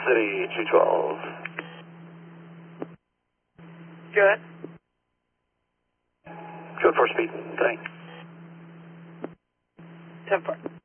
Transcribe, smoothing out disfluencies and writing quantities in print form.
City 212. Good. Good for speed. Thanks. 10-4.